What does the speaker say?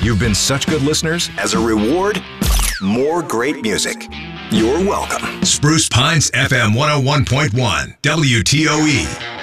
You've been such good listeners. As a reward, more great music. You're welcome. Spruce Pines FM 101.1 WTOE.